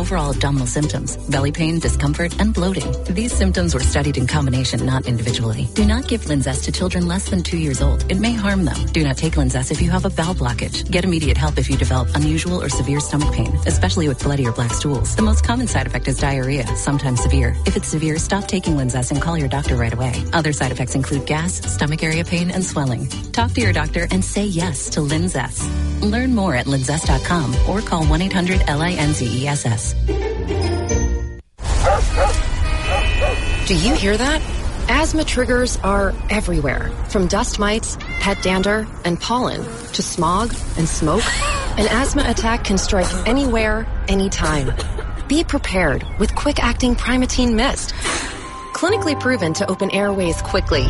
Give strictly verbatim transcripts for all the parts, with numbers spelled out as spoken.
overall abdominal symptoms, belly pain, discomfort, and bloating. These symptoms were studied in combination, not individually. Do not give Linzess to children less than two years old. It may harm them. Do not take Linzess if you have a bowel blockage. Get immediate help if you develop unusual or severe stomach pain, especially with bloody or black stools. The most common side effect is diarrhea, sometimes severe. If it's severe, stop taking Linzess and call your doctor right away. Other side effects include gas, stomach area pain, and swelling. Talk to your doctor and say yes to Linzess. Learn more at linzess dot com or call one eight hundred L I N Z E S S. Do you hear that? Asthma triggers are everywhere, from dust mites, pet dander, and pollen, to smog and smoke. An asthma attack can strike anywhere, anytime. Be prepared with quick-acting Primatene Mist. Clinically proven to open airways quickly.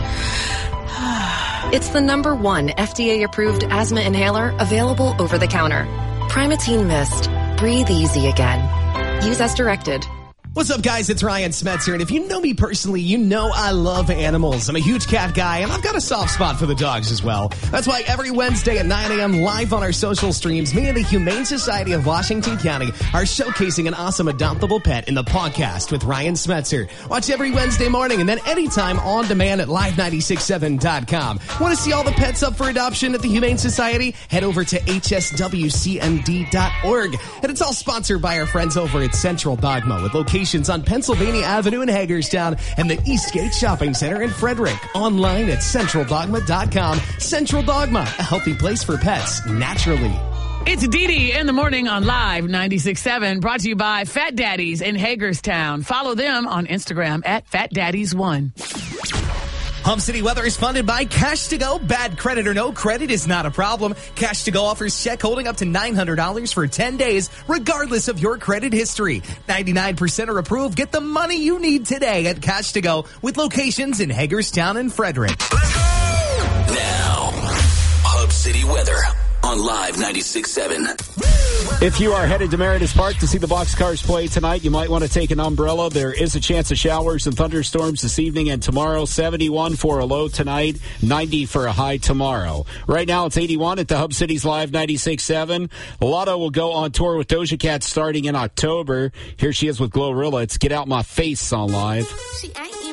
It's the number one F D A-approved asthma inhaler available over the counter. Primatene Mist. Breathe easy again. Use as directed. What's up, guys? It's Ryan Smets here, and if you know me personally, you know I love animals. I'm a huge cat guy, and I've got a soft spot for the dogs as well. That's why every Wednesday at nine a.m. live on our social streams, me and the Humane Society of Washington County are showcasing an awesome adoptable pet in the podcast with Ryan Smetzer. Watch every Wednesday morning, and then anytime on demand at live nine six seven dot com. Want to see all the pets up for adoption at the Humane Society? Head over to H S W C M D dot org. And it's all sponsored by our friends over at Central Dogma, with locations on Pennsylvania Avenue in Hagerstown and the Eastgate Shopping Center in Frederick. Online at central dogma dot com. Central Dogma, a healthy place for pets naturally. It's Dee Dee in the morning on Live ninety-six point seven, brought to you by Fat Daddies in Hagerstown. Follow them on Instagram at Fat Daddies one. Hub City Weather is funded by Cash to Go. Bad credit or no credit is not a problem. Cash to Go offers check holding up to nine hundred dollars for ten days, regardless of your credit history. ninety-nine percent are approved. Get the money you need today at Cash to Go, with locations in Hagerstown and Frederick. Now, Hub City Weather on Live ninety-six point seven. If you are headed to Meredith Park to see the Boxcars play tonight, you might want to take an umbrella. There is a chance of showers and thunderstorms this evening and tomorrow. seventy-one for a low tonight, ninety for a high tomorrow. Right now it's eighty-one at the Hub City's Live ninety-six point seven. Lotto will go on tour with Doja Cat starting in October. Here she is with Glorilla. It's Get Out My Face on Live. She ain't